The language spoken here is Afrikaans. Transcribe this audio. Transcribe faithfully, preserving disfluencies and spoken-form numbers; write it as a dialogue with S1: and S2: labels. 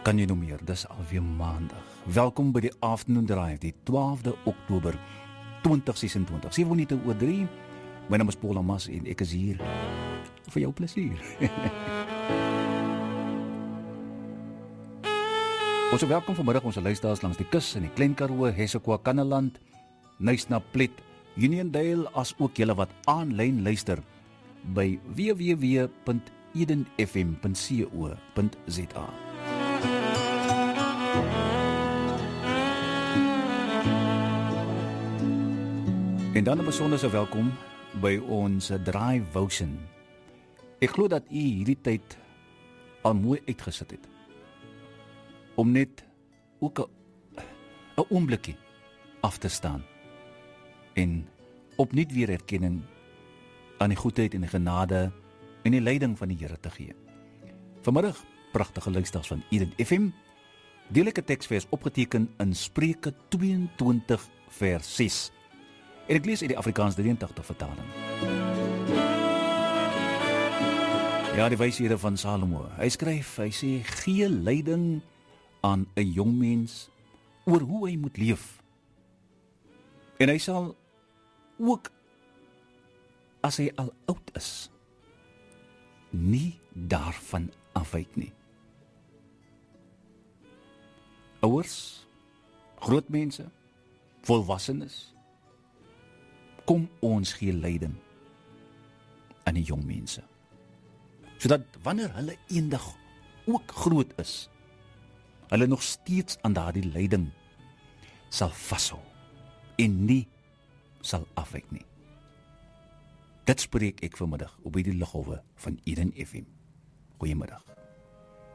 S1: Kan jy nou meer, dis alweer maandag. Welkom by die Afternoon Drive, die twaalfde Oktober twintig sesentwintig. sewe minute oor drie. My naam is Paul Amas en ek is hier vir jou plesier. Ons welkom vanmiddag ons luisteraars langs die kus in die Klein Karoo, Hessequa, Kannaland, Nysna-Plet, Uniondale, as ook julle wat aanlyn luister by w w w punt eden f m punt co punt z a. En dan 'n besondere welkom by ons Drive Votion. Ek glo dat u hierdie tyd al mooi uitgesit het om net ook 'n 'n oomblikkie af te staan en opnuut weer erkenning aan die goedheid en die genade en die leiding van die Here te gee. Vanmiddag pragtige luisters van Eden F M. Deel ek 'n teksvers opgeteken in Spreuke tweeëntwintig vers ses. En ek lees uit die Afrikaans drieëntagtig vertaling. Ja, die wysheid van Salomo. Hy skryf, hy sê, gee leiding aan 'n jong mens oor hoe hy moet leef. En hy sal ook, as hy al oud is, nie daarvan afwyk nie. Ouers, groot mense, volwassenes, kom ons gee leiding aan die jong mense. Sodat wanneer hulle eendag ook groot is, hulle nog steeds aan daardie leiding sal vashou en nie sal afwyk nie. Dit spreek ek vanmiddag op die lughouwe van Eden F M. Goeiemiddag.